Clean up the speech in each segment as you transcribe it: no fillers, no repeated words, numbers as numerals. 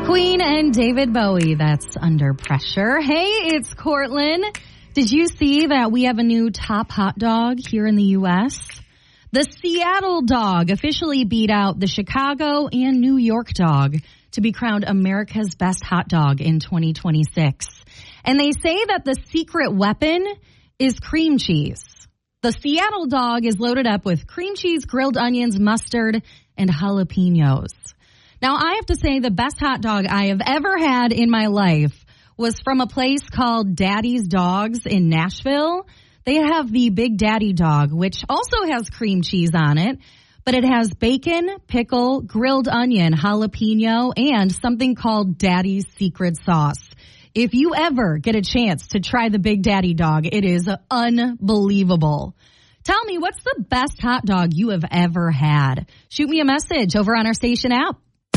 Queen and David Bowie, that's Under Pressure. Hey, it's Cortland. Did you see that we have a new top hot dog here in the U.S.? The Seattle dog officially beat out the Chicago and New York dog to be crowned America's best hot dog in 2026. And they say that the secret weapon is cream cheese. The Seattle dog is loaded up with cream cheese, grilled onions, mustard, and jalapenos. Now, I have to say the best hot dog I have ever had in my life was from a place called Daddy's Dogs in Nashville. They have the Big Daddy dog, which also has cream cheese on it, but it has bacon, pickle, grilled onion, jalapeno, and something called Daddy's Secret Sauce. If you ever get a chance to try the Big Daddy dog, it is unbelievable. Tell me, what's the best hot dog you have ever had? Shoot me a message over on our station app.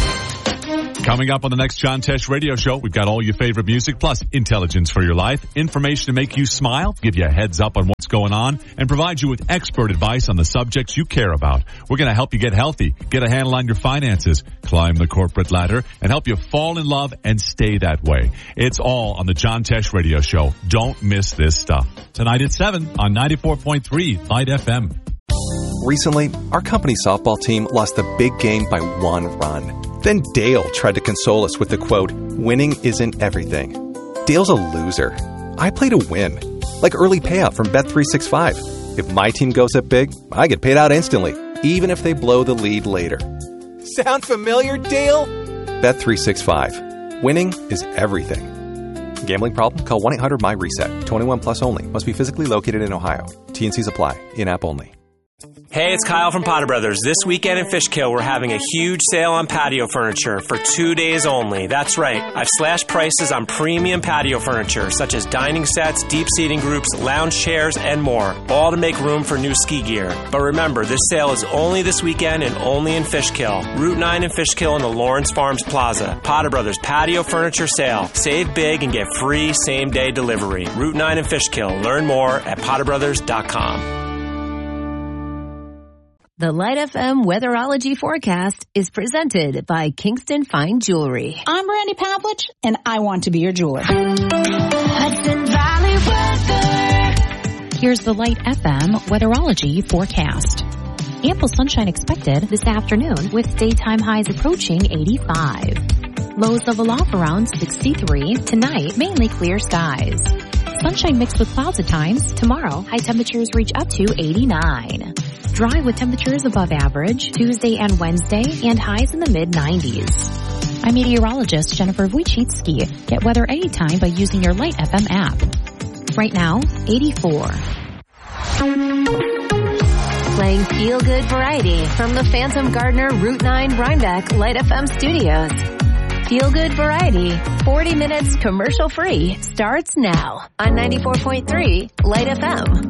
Coming up on the next John Tesh radio show, we've got all your favorite music, plus intelligence for your life, information to make you smile, give you a heads up on what's going on, and provide you with expert advice on the subjects you care about. We're going to help you get healthy, get a handle on your finances, climb the corporate ladder, and help you fall in love and stay that way. It's all on the John Tesh radio show. Don't miss this stuff. Tonight at 7 on 94.3 Light FM. Recently, our company softball team lost the big game by 1 run. Then Dale tried to console us with the quote, "Winning isn't everything." Dale's a loser. I play to win. Like early payout from Bet365. If my team goes up big, I get paid out instantly, even if they blow the lead later. Sound familiar, Dale? Bet365. Winning is everything. Gambling problem? Call 1-800-MY-RESET. 21 plus only. Must be physically located in Ohio. T&Cs apply. In-app only. Hey, it's Kyle from Potter Brothers. This weekend in Fishkill, we're having a huge sale on patio furniture for 2 days only. That's right. I've slashed prices on premium patio furniture, such as dining sets, deep seating groups, lounge chairs, and more, all to make room for new ski gear. But remember, this sale is only this weekend and only in Fishkill. Route 9 in Fishkill in the Lawrence Farms Plaza. Potter Brothers Patio Furniture Sale. Save big and get free same-day delivery. Route 9 in Fishkill. Learn more at potterbrothers.com. The Light FM Weatherology Forecast is presented by Kingston Fine Jewelry. I'm Brandy Pavlich, and I want to be your jeweler. Hudson Valley Weather. Here's the Light FM Weatherology Forecast. Ample sunshine expected this afternoon with daytime highs approaching 85. Lows level off around 63. Tonight, mainly clear skies. Sunshine mixed with clouds at times. Tomorrow, high temperatures reach up to 89. Dry with temperatures above average Tuesday and Wednesday and highs in the mid-90s. I'm meteorologist Jennifer Wojcicki. Get weather anytime by using your Light FM app. Right now, 84. Playing feel-good variety from the Phantom Gardener Route 9 Rhinebeck Light FM studios. Feel-good variety, 40 minutes commercial-free, starts now on 94.3 Light FM.